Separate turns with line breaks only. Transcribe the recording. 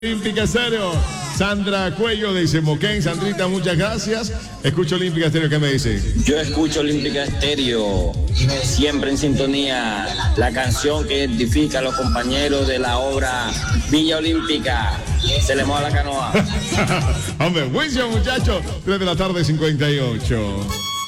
Olímpica Estéreo. Sandra Cuello dice Moquén. Sandrita, muchas gracias. Escucho Olímpica Estéreo, ¿qué me dice?
Yo escucho Olímpica Estéreo, siempre en sintonía. La canción que identifica a los compañeros de la obra Villa Olímpica. Se le moja la canoa.
Hombre, buenísimo, muchachos. 3 de la tarde, 58.